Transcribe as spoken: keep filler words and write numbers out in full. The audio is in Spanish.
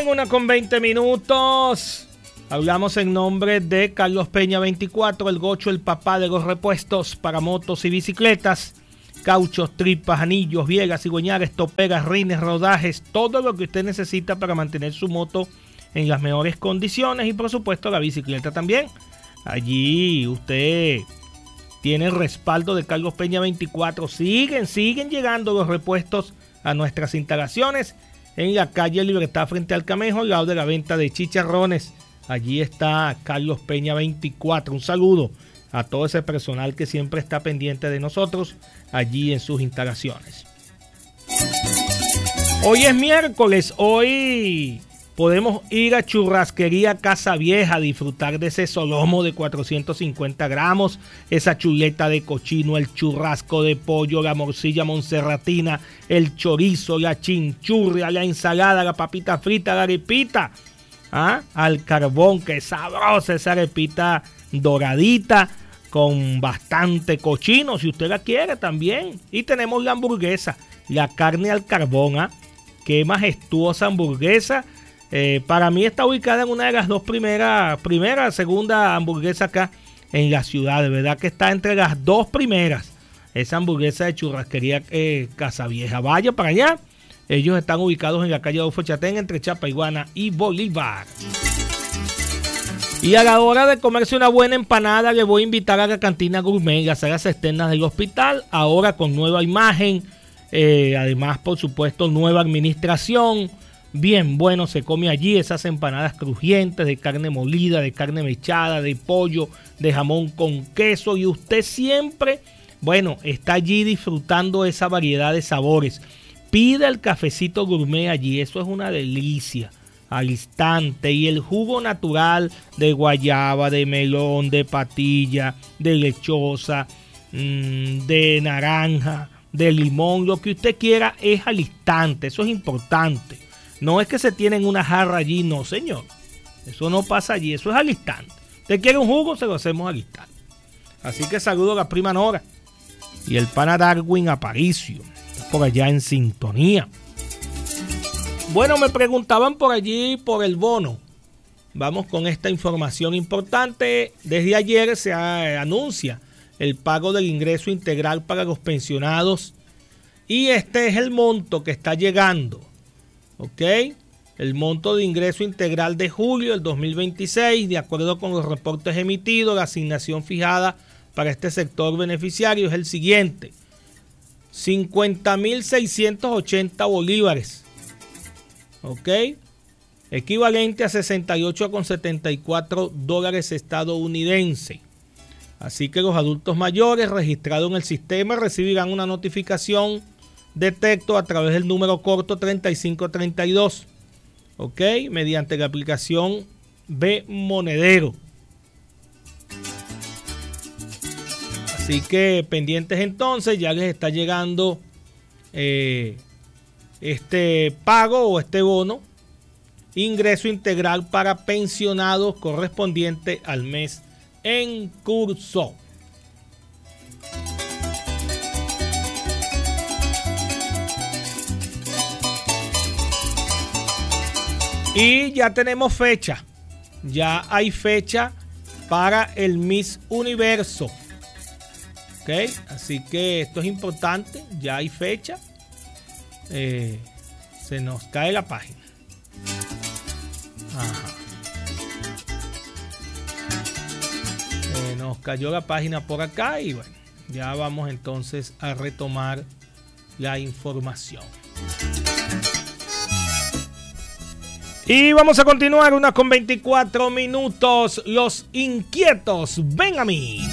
una con veinte minutos. Hablamos en nombre de Carlos Peña veinticuatro, el Gocho, el papá de los repuestos para motos y bicicletas. Cauchos, tripas, anillos, viegas, cigüeñares, toperas, rines, rodajes, todo lo que usted necesita para mantener su moto en las mejores condiciones y por supuesto la bicicleta también. Allí usted tiene el respaldo de Carlos Peña veinticuatro. Siguen, siguen llegando los repuestos a nuestras instalaciones en la calle Libertad frente al Camejo, al lado de la venta de chicharrones. Allí está Carlos Peña veinticuatro. Un saludo a todo ese personal que siempre está pendiente de nosotros allí en sus instalaciones. Hoy es miércoles, hoy podemos ir a Churrasquería Casa Vieja a disfrutar de ese solomo de cuatrocientos cincuenta gramos, esa chuleta de cochino, el churrasco de pollo, la morcilla monserratina, el chorizo, la chinchurria, la ensalada, la papita frita, la arepita, ¿ah? al carbón, que sabrosa esa arepita doradita con bastante cochino, si usted la quiere también. Y tenemos la hamburguesa, la carne al carbón, ¿ah? Qué majestuosa hamburguesa. Eh, para mí está ubicada en una de las dos primeras, primera, segunda hamburguesa acá en la ciudad. De verdad que está entre las dos primeras. Esa hamburguesa de Churrasquería eh, Casa Vieja. Vaya para allá. Ellos están ubicados en la calle Adolfo Chatén, entre Chapaiguana y Bolívar. Y a la hora de comerse una buena empanada, le voy a invitar a la Cantina Gourmet, las salas externas del hospital, ahora con nueva imagen, eh, además, por supuesto, nueva administración. Bien bueno se come allí, esas empanadas crujientes de carne molida, de carne mechada, de pollo, de jamón con queso. Y usted siempre, bueno, está allí disfrutando esa variedad de sabores. Pida el cafecito gourmet allí, eso es una delicia, al instante. Y el jugo natural de guayaba, de melón, de patilla, de lechosa, mmm, de naranja, de limón, lo que usted quiera es al instante, eso es importante. No es que se tienen una jarra allí, no señor. Eso no pasa allí, eso es al instante. ¿Usted quiere un jugo? Se lo hacemos al instante. Así que saludo a la prima Nora y el pana Darwin Aparicio, por allá en sintonía. Bueno, me preguntaban por allí por el bono. Vamos con esta información importante. Desde ayer se anuncia el pago del ingreso integral para los pensionados. Y este es el monto que está llegando. ¿Ok? El monto de ingreso integral de julio del dos mil veintiséis, de acuerdo con los reportes emitidos, la asignación fijada para este sector beneficiario es el siguiente: cincuenta mil seiscientos ochenta bolívares. ¿Ok? Equivalente a sesenta y ocho con setenta y cuatro dólares estadounidenses. Así que los adultos mayores registrados en el sistema recibirán una notificación de texto a través del número corto treinta y cinco treinta y dos, ok, mediante la aplicación B Monedero. Así que pendientes entonces, ya les está llegando eh, este pago o este bono, ingreso integral para pensionados correspondiente al mes en curso. Y ya tenemos fecha, ya hay fecha para el Miss Universo. Ok, así que esto es importante, ya hay fecha. Eh, se nos cae la página. Ajá. Eh, nos cayó la página por acá y bueno, ya vamos entonces a retomar la información. Y vamos a continuar, una con veinticuatro minutos. Los inquietos, ven a mí.